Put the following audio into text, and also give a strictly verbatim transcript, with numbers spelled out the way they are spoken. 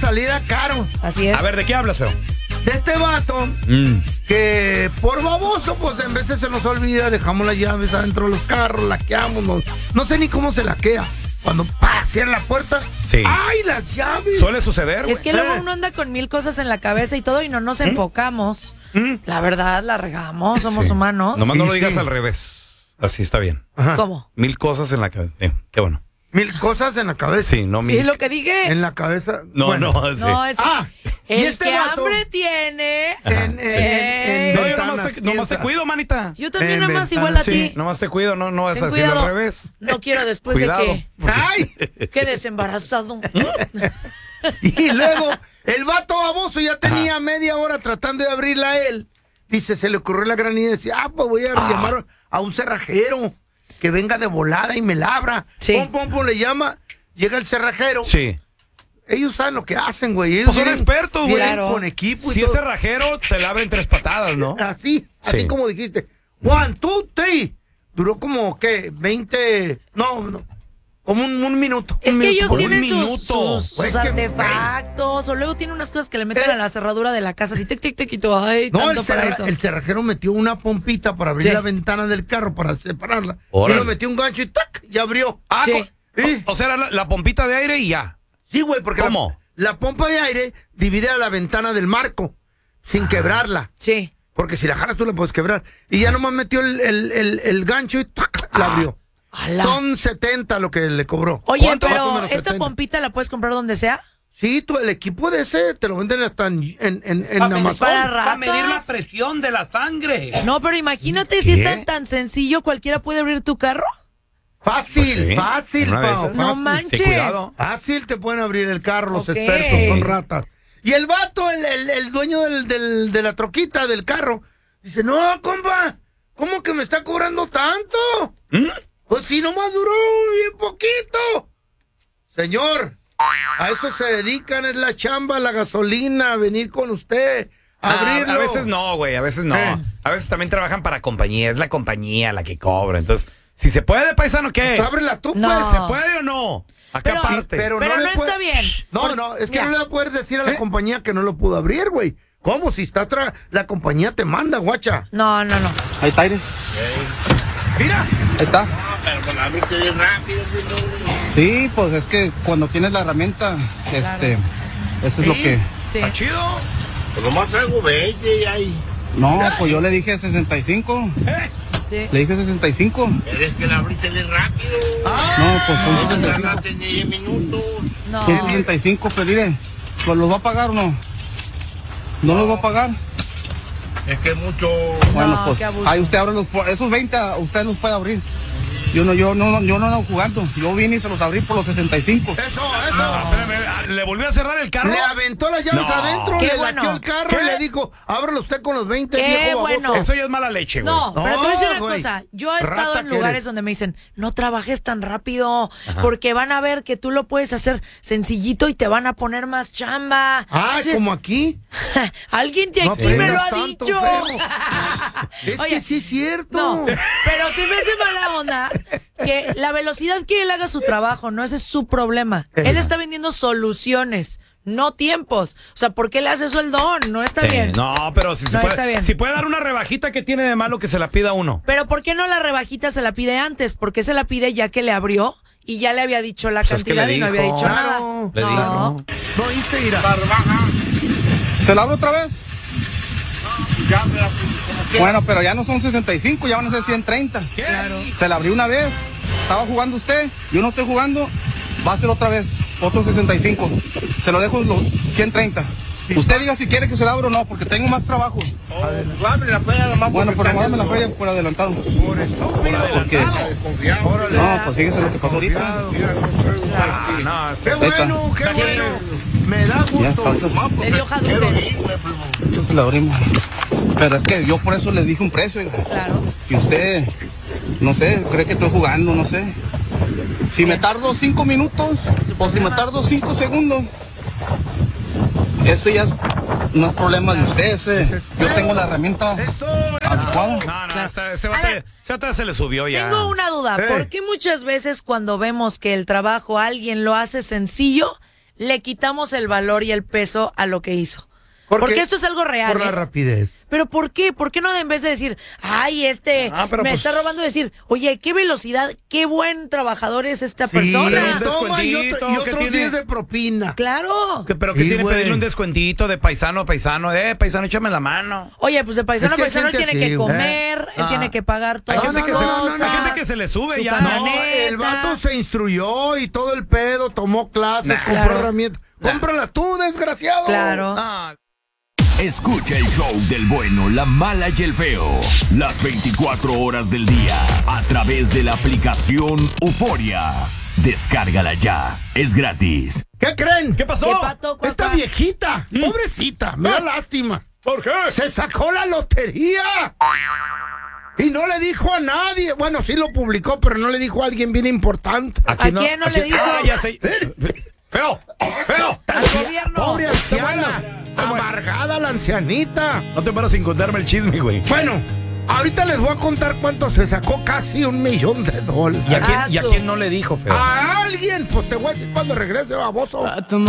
salida caro. Así es. A ver, ¿de qué hablas, feo? De este vato mm. que por baboso, pues en veces se nos olvida, dejamos las llaves adentro de los carros, laqueamos, no, no sé ni cómo se laquea. Cuando pa, cierra la puerta, sí. ¡ay, las llaves! Suele suceder, güey. Es que luego uno anda con mil cosas en la cabeza y todo y no nos ¿Mm? enfocamos. ¿Mm? La verdad, la regamos, somos sí. humanos. Nomás sí, no lo digas sí. al revés. Así está bien. Ajá. ¿Cómo? Mil cosas en la cabeza. Sí, qué bueno. Mil cosas en la cabeza. Sí, no mil. Sí, lo que dije. En la cabeza. No, bueno. no, sí. No, es... Ah, el y este que vato, hambre tiene. En, en, en, en No, yo ventanas, nomás te, nomás te piensa. cuido, manita. Yo también En nada más ventanas, igual a Sí, ti. nomás te cuido, no, no vas Ten a decir cuidado. al revés. No quiero después Cuidado. de ¡Ay! que quedes embarazado. Y luego, el vato baboso ya tenía Ajá. media hora tratando de abrirla a él. Dice, se le ocurrió la gran idea y decía, ah, pues voy a ah. llamar a un cerrajero que venga de volada y me la abra. Sí. Pom, pom, pom, le llama, llega el cerrajero. Sí. Ellos saben lo que hacen, güey. Ellos Pues son vienen, expertos, güey. claro. Con equipo y si todo. es cerrajero, te la abren tres patadas, ¿no? Así, así sí. como dijiste. One, two, three. Duró como, ¿qué? veinte, no, no. Como un, un minuto. Es un que minuto. ellos tienen sus, sus, sus pues artefactos, que, o luego tienen unas cosas que le meten eh, a la cerradura de la casa, así tic, tic, tic, y todo, ay, no, tanto el, para cerra, eso. el cerrajero metió una pompita para abrir sí. la ventana del carro, para separarla. Sí, le metió un gancho y ¡tac! Ya abrió. Ah, sí. ¿Sí? O, o sea, era la, la pompita de aire y ya. Sí, güey, porque ¿Cómo? La, la pompa de aire divide a la ventana del marco, sin ah. quebrarla. Sí. Porque si la jalas tú la puedes quebrar. Y ya nomás metió el, el, el, el gancho y ¡tac! La abrió. ¡Hala! Son setenta lo que le cobró. Oye, pero ¿esta setenta? Pompita la puedes comprar donde sea? Sí, tú, el equipo de ese te lo venden hasta en, en, en, en Amazon. Para, para medir la presión de la sangre. No, pero imagínate ¿Qué? si es tan, tan sencillo, ¿cualquiera puede abrir tu carro? Fácil, pues sí, fácil, Pau, fácil. No manches. Sí, cuidado. Fácil te pueden abrir el carro, los okay. expertos son ratas. Y el vato, el, el, el dueño del, del, de la troquita, del carro, dice, no, compa, ¿cómo que me está cobrando tanto? ¿Mm? Pues si nomás duró bien poquito. Señor, a eso se dedican, es la chamba, la gasolina, venir con usted, abrirlo. Ah, a veces no, güey, a veces no. Eh. A veces también trabajan para compañía, es la compañía la que cobra. Entonces, si se puede, paisano, ¿qué? Pues ábrela tú, no. pues. ¿Se puede o no? Acá pero, parte. Pero, pero no, no puede... está bien. No, Por... no, es que Mira. no le va a poder decir a la ¿Eh? compañía que no lo pudo abrir, güey. ¿Cómo? Si está atrás, la compañía te manda, guacha. No, no, no. Ahí está, Aires. Mira. Ahí está. No, pero con la abriste bien rápido. Sí, pues es que cuando tienes la herramienta, claro. este, eso es ¿Sí? lo que... Sí. ¿Está chido? Pues nomás traigo veinte y ahí. No, pues yo le dije sesenta y cinco. ¿Eh? Sí. Le dije sesenta y cinco. Eres que la abriste bien rápido. Ah, no, pues son no, sesenta y cinco. No, tenía diez minutos. No. Son sesenta y cinco, pero mire, ¿los va a pagar o no? ¿No, no los va a pagar? Es que mucho... Bueno, no, pues ahí usted abre los... Esos veinte, usted los puede abrir. Yo no, yo no, yo no ando jugando. Yo vine y se los abrí por los sesenta y cinco. Eso, eso. No, espérame, ¿le volvió a cerrar el carro? Le aventó las llaves no. adentro, Qué le bueno. laqueó el carro ¿Qué? y le dijo, ábrelo usted con los veinte, Qué viejo bueno. baboso. Eso ya es mala leche, güey. No, pero te voy a decir una güey. cosa. Yo he Rata estado en que lugares eres. donde me dicen, no trabajes tan rápido, Ajá. porque van a ver que tú lo puedes hacer sencillito y te van a poner más chamba. Ah, Entonces, como aquí. alguien de No aquí me lo ha aprendas tanto, dicho. Es Oye, que sí es cierto. No, pero sí me hace mala onda que la velocidad que él haga su trabajo, no, ese es su problema. Él está vendiendo soluciones, no tiempos. O sea, ¿por qué le hace eso el don? No está Sí, bien. No, pero si, No, se puede, está bien. si puede dar una rebajita, ¿qué tiene de malo que se la pida uno? Pero ¿por qué no la rebajita se la pide antes? ¿Por qué se la pide ya que le abrió y ya le había dicho la Pues es que cantidad le y no había dijo. dicho Claro. nada? Le no. dijo, no. No oíste, Ira. Baja. ¿Se la abro otra vez? Ya me la como que... Bueno, pero ya no son sesenta y cinco, ya van a ser ciento treinta. ¿Qué? Claro. Se la abrí una vez. Estaba jugando usted, yo no estoy jugando. Va a ser otra vez, otros sesenta y cinco. Se lo dejo los ciento treinta. Usted diga si quiere que se la abra o no, porque tengo más trabajo. Oh, abre la feria nomás. Bueno, pero porque dame la está feria por adelantado. Por eso. Porque... desconfiado. Órale. No, pues fíjese lo que pasó ahorita. Mira, no traigo Ah, no, es Qué que... bueno, qué Sí. bueno. Me da Ya está, gusto. ahorita más Le dio porque quiero jadute. irme, primo. se la abrimos. Pero es que yo por eso le dije un precio. oiga. Claro. Y usted, no sé, cree que estoy jugando, no sé. Si me tardo cinco minutos o si me tardo cinco segundos, ese ya es, no es problema de usted. Ese, yo tengo la herramienta adecuada. No, no, Claro. ese, ese A vato, ver. ese vato se le subió ya. Tengo una duda. Eh. ¿Por qué muchas veces cuando vemos que el trabajo alguien lo hace sencillo, le quitamos el valor y el peso a lo que hizo. Porque, Porque esto es algo real. Por la ¿eh? rapidez. ¿Pero por qué? ¿Por qué no en vez de decir, ay, este Ah, pero me pues- está robando, decir, oye, qué velocidad, qué buen trabajador es esta Sí, persona? un toma y, descuentito, otro, y ¿qué otros tiene? días de propina. Claro. Que- Pero que Sí, tiene güey. pedirle un descuentito de paisano a paisano. Eh, paisano, échame la mano. Oye, pues el paisano Es que hay paisano él gente tiene así, que güey. comer, él Ah. tiene que pagar todas Hay gente, las que se, cosas. hay gente que se le sube su ya. camioneta. No, el vato se instruyó y todo el pedo, tomó clases, Nah. compró Claro. herramientas. Nah. Cómprala tú, desgraciado. Claro. Ah, Escucha el show del bueno, la mala y el feo. Las veinticuatro horas del día. A través de la aplicación Euforia. Descárgala ya. Es gratis. ¿Qué creen? ¿Qué pasó? ¿Qué pato, cuac, Esta cuac? viejita, pobrecita, me da lástima. ¿Por qué? Se sacó la lotería. Y no le dijo a nadie. Bueno, sí lo publicó, pero no le dijo a alguien bien importante. ¿A quién no le dijo? Ah, ya sé. Feo, feo. Al gobierno. Pobre anciana. Está bueno. Amargada la ancianita. No te paras sin contarme el chisme, güey. Bueno, ahorita les voy a contar cuánto se sacó. Casi un millón de dólares. ¿Y a quién, Ah, y a su- quién no le dijo, feo? A alguien, pues te voy a decir cuando regrese, baboso.